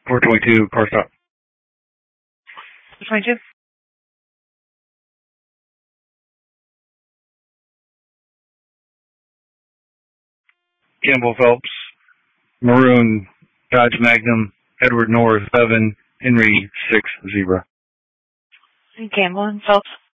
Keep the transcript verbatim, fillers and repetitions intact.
four twenty-two, car stop. twenty-two. Campbell Phelps, maroon, Dodge Magnum, Edward North seven, Henry six, zebra. Campbell and Phelps.